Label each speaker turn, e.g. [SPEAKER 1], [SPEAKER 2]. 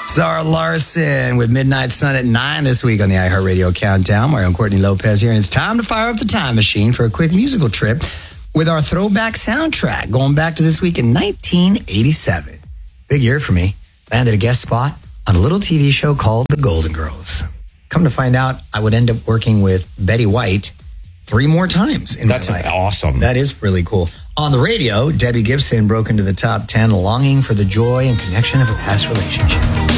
[SPEAKER 1] Zara Larson with Midnight Sun at 9 this week on the iHeartRadio Countdown. My own Courtney Lopez here, and it's time to fire up the time machine for a quick musical trip with our throwback soundtrack going back to this week in 1987. Big year for me. Landed a guest spot on a little TV show called The Golden Girls. Come to find out, I would end up working with Betty White 3 more times in my life.
[SPEAKER 2] That's awesome.
[SPEAKER 1] That is really cool. On the radio, Debbie Gibson broke into the top 10, longing for the joy and connection of a past relationship.